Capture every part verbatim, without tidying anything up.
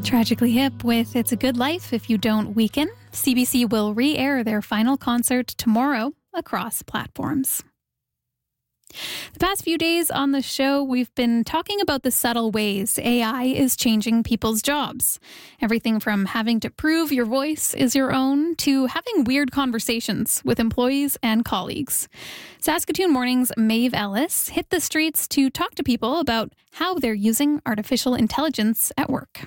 Tragically Hip with It's a Good Life If You Don't Weaken. C B C will re-air their final concert tomorrow across platforms. The past few days on the show, we've been talking about the subtle ways A I is changing people's jobs. Everything from having to prove your voice is your own to having weird conversations with employees and colleagues. Saskatoon Morning's Maeve Ellis hit the streets to talk to people about how they're using artificial intelligence at work.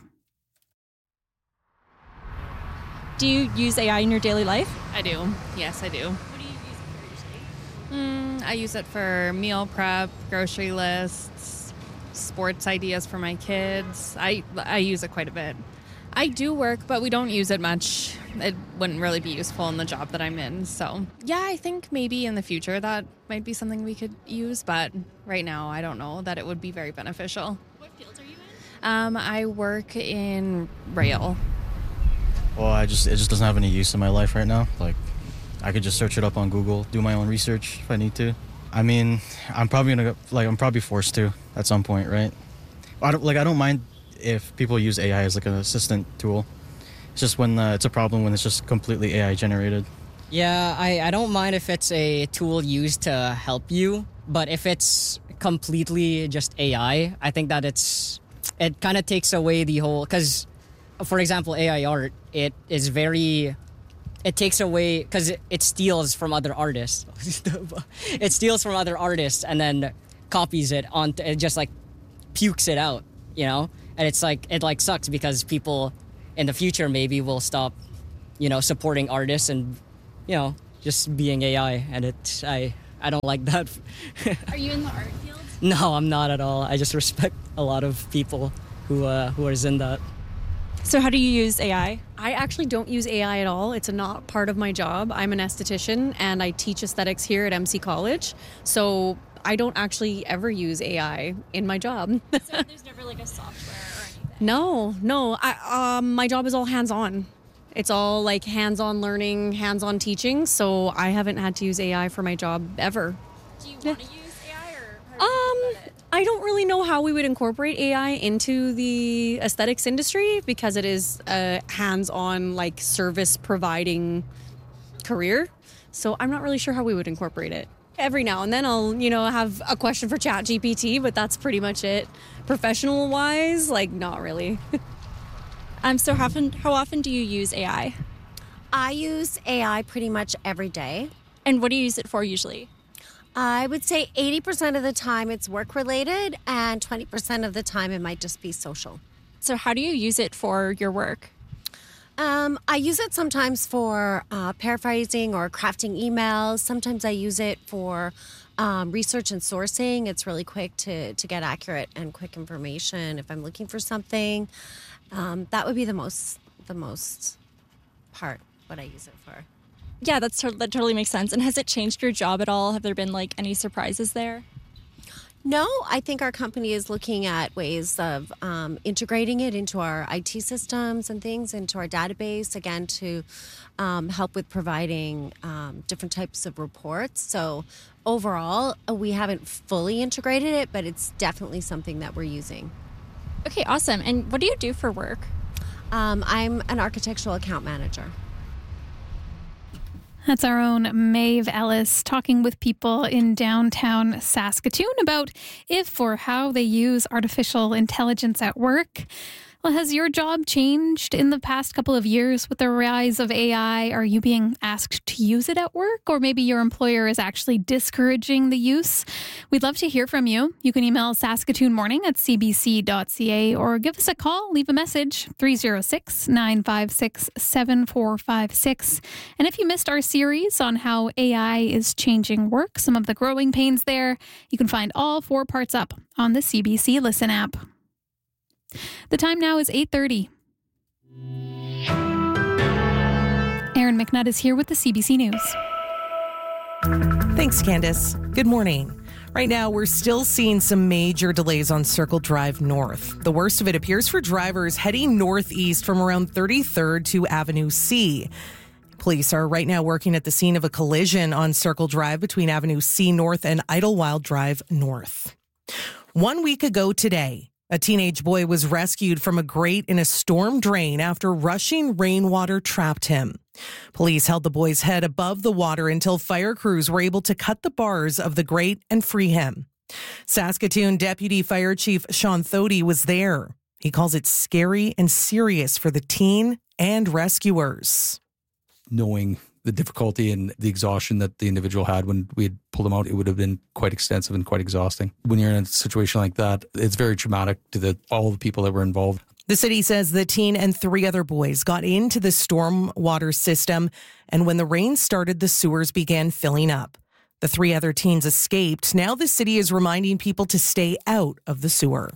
Do you use A I in your daily life? I do. Yes, I do. What do you use it for usually? Mm, I use it for meal prep, grocery lists, sports ideas for my kids. I I use it quite a bit. I do work, but we don't use it much. It wouldn't really be useful in the job that I'm in. So, yeah, I think maybe in the future that might be something we could use, but right now I don't know that it would be very beneficial. What fields are you in? Um, I work in rail. Well, I just it just doesn't have any use in my life right now. Like, I could just search it up on Google, do my own research if I need to. I mean, I'm probably gonna go, like I'm probably forced to at some point, right? I don't like I don't mind if people use A I as like an assistant tool. It's just when uh, it's a problem when it's just completely A I generated. Yeah, I, I don't mind if it's a tool used to help you, but if it's completely just A I, I think that it's it kind of takes away the whole, because for example, A I art, it is very, it takes away, because it, it steals from other artists. It steals from other artists and then copies it onto, it just like pukes it out, you know? And it's like, it like sucks because people in the future maybe will stop, you know, supporting artists and, you know, just being A I. And it's, I, I don't like that. Are you in the art field? No, I'm not at all. I just respect a lot of people who, uh, who is in that. So how do you use A I? I actually don't use A I at all. It's a not part of my job. I'm an esthetician and I teach aesthetics here at M C College. So I don't actually ever use A I in my job. So there's never like a software or anything? No, no. I, um, my job is all hands-on. It's all like hands-on learning, hands-on teaching. So I haven't had to use A I for my job ever. Do you want to use A I or how do you Um, feel about it? I don't really know how we would incorporate A I into the aesthetics industry because it is a hands-on, like, service-providing career. So I'm not really sure how we would incorporate it. Every now and then I'll, you know, have a question for ChatGPT, but that's pretty much it. Professional-wise, like, not really. Um, so how often, how often do you use A I? I use A I pretty much every day. And what do you use it for usually? I would say eighty percent of the time it's work-related and twenty percent of the time it might just be social. So how do you use it for your work? Um, I use it sometimes for uh, paraphrasing or crafting emails. Sometimes I use it for um, research and sourcing. It's really quick to, to get accurate and quick information if I'm looking for something. Um, that would be the most the most part, what I use it for. Yeah, that's that totally makes sense. And has it changed your job at all? Have there been like any surprises there? No, I think our company is looking at ways of um, integrating it into our I T systems and things, into our database, again, to um, help with providing um, different types of reports. So overall, uh, we haven't fully integrated it, but it's definitely something that we're using. Okay, awesome. And what do you do for work? Um, I'm an architectural account manager. That's our own Maeve Ellis talking with people in downtown Saskatoon about if or how they use artificial intelligence at work. Well, has your job changed in the past couple of years with the rise of A I? Are you being asked to use it at work, or maybe your employer is actually discouraging the use? We'd love to hear from you. You can email Saskatoon Morning at c b c dot c a or give us a call, leave a message, three oh six, nine five six, seven four five six. And if you missed our series on how A I is changing work, some of the growing pains there, you can find all four parts up on the C B C Listen app. The time now is eight thirty. Aaron McNutt is here with the C B C News. Thanks, Candace. Good morning. Right now, we're still seeing some major delays on Circle Drive North. The worst of it appears for drivers heading northeast from around thirty-third to Avenue C. Police are right now working at the scene of a collision on Circle Drive between Avenue C North and Idlewild Drive North. One week ago today, A teenage boy was rescued from a grate in a storm drain after rushing rainwater trapped him. Police held the boy's head above the water until fire crews were able to cut the bars of the grate and free him. Saskatoon Deputy Fire Chief Sean Thody was there. He calls it scary and serious for the teen and rescuers. Knowing the difficulty and the exhaustion that the individual had when we had pulled him out, it would have been quite extensive and quite exhausting. When you're in a situation like that, it's very traumatic to the, all the people that were involved. The city says the teen and three other boys got into the stormwater system, and when the rain started, the sewers began filling up. The three other teens escaped. Now the city is reminding people to stay out of the sewer.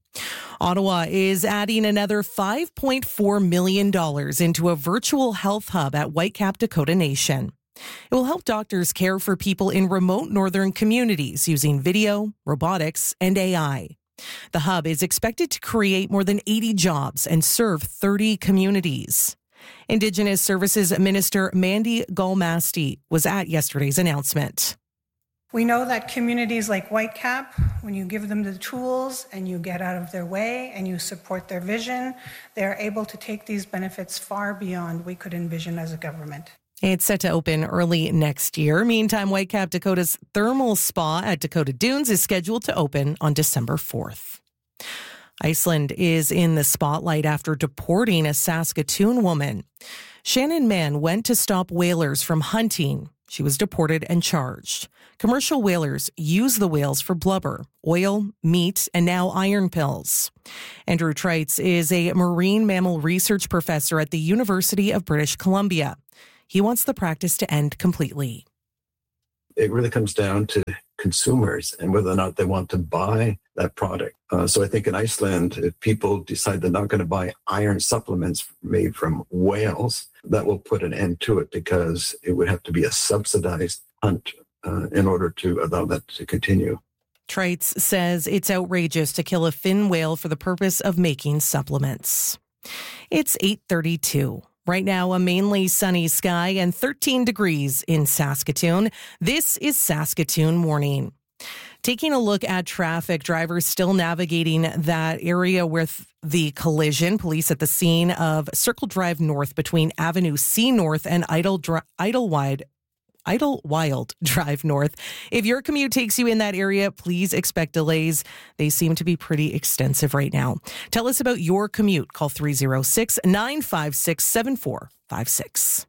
Ottawa is adding another five point four million dollars into a virtual health hub at Whitecap Dakota Nation. It will help doctors care for people in remote northern communities using video, robotics, and A I. The hub is expected to create more than eighty jobs and serve thirty communities. Indigenous Services Minister Mandy Galmasti was at yesterday's announcement. We know that communities like Whitecap, when you give them the tools and you get out of their way and you support their vision, they are able to take these benefits far beyond we could envision as a government. It's set to open early next year. Meantime, Whitecap Dakota's thermal spa at Dakota Dunes is scheduled to open on December fourth. Iceland is in the spotlight after deporting a Saskatoon woman. Shannon Mann went to stop whalers from hunting. She was deported and charged. Commercial whalers use the whales for blubber, oil, meat, and now iron pills. Andrew Treitz is a marine mammal research professor at the University of British Columbia. He wants the practice to end completely. It really comes down to consumers and whether or not they want to buy that product. Uh, so I think in Iceland, if people decide they're not going to buy iron supplements made from whales, that will put an end to it because it would have to be a subsidized hunt uh, in order to allow that to continue. Treitz says it's outrageous to kill a fin whale for the purpose of making supplements. It's eight thirty-two. Right now, a mainly sunny sky and thirteen degrees in Saskatoon. This is Saskatoon Morning. Taking a look at traffic, drivers still navigating that area with the collision. Police at the scene of Circle Drive North between Avenue C North and Idle Dri- Idlewild Idlewild Drive North. If your commute takes you in that area, please expect delays. They seem to be pretty extensive right now. Tell us about your commute. Call three oh six, nine five six, seven four five six.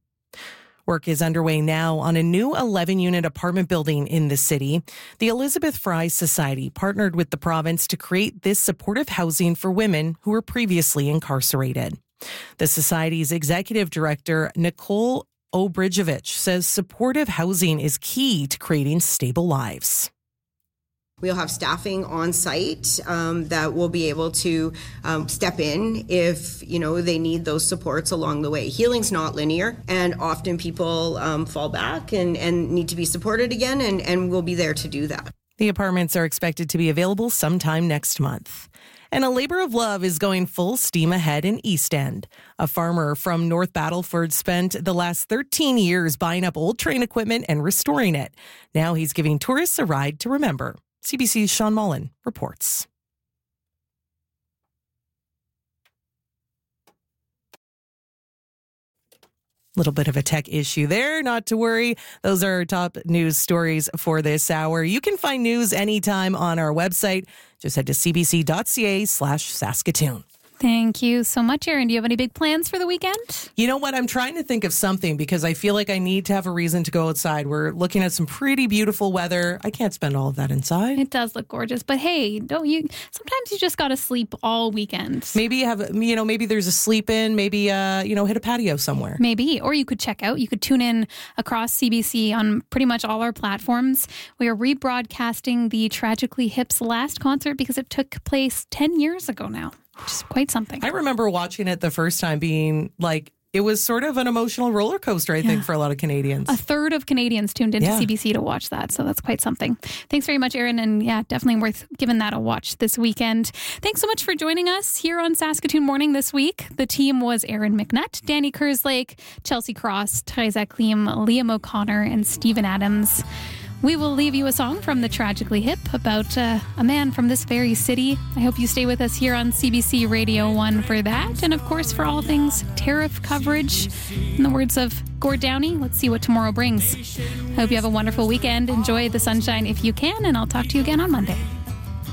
Work is underway now on a new eleven-unit apartment building in the city. The Elizabeth Fry Society partnered with the province to create this supportive housing for women who were previously incarcerated. The Society's executive director, Nicole Obridjevich, says supportive housing is key to creating stable lives. We'll have staffing on site um, that will be able to um, step in if, you know, they need those supports along the way. Healing's not linear, and often people um, fall back and, and need to be supported again, and, and we'll be there to do that. The apartments are expected to be available sometime next month. And a labor of love is going full steam ahead in East End. A farmer from North Battleford spent the last thirteen years buying up old train equipment and restoring it. Now he's giving tourists a ride to remember. C B C's Sean Mullen reports. Little bit of a tech issue there, not to worry. Those are our top news stories for this hour. You can find news anytime on our website. Just head to cbc.ca slash Saskatoon. Thank you so much, Erin. Do you have any big plans for the weekend? You know what? I'm trying to think of something because I feel like I need to have a reason to go outside. We're looking at some pretty beautiful weather. I can't spend all of that inside. It does look gorgeous, but hey, don't you? Sometimes you just got to sleep all weekend. Maybe you have, you know, maybe there's a sleep in. Maybe, uh, you know, hit a patio somewhere. Maybe, or you could check out. You could tune in across C B C on pretty much all our platforms. We are rebroadcasting the Tragically Hip's last concert because it took place ten years ago now. Which is quite something. I remember watching it the first time being like, it was sort of an emotional roller coaster, I yeah. think, for a lot of Canadians. A third of Canadians tuned into yeah. C B C to watch that. So that's quite something. Thanks very much, Erin. And yeah, definitely worth giving that a watch this weekend. Thanks so much for joining us here on Saskatoon Morning this week. The team was Aaron McNutt, Danny Kerslake, Chelsea Cross, Teresa Kleem, Liam O'Connor, and Stephen Adams. We will leave you a song from the Tragically Hip about uh, a man from this very city. I hope you stay with us here on C B C Radio one for that. And of course, for all things tariff coverage. In the words of Gord Downey, let's see what tomorrow brings. I hope you have a wonderful weekend. Enjoy the sunshine if you can, and I'll talk to you again on Monday.